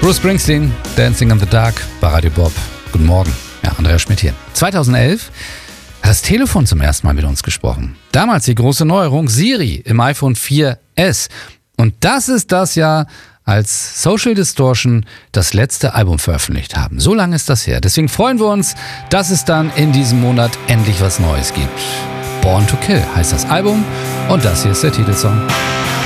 Bruce Springsteen, Dancing in the Dark bei Radio Bob. Guten Morgen, ja, Andreas Schmidt hier. 2011 hat das Telefon zum ersten Mal mit uns gesprochen. Damals die große Neuerung Siri im iPhone 4S. Und das ist das Jahr, als Social Distortion das letzte Album veröffentlicht haben. So lange ist das her. Deswegen freuen wir uns, dass es dann in diesem Monat endlich was Neues gibt. Born to Kill heißt das Album und das hier ist der Titelsong.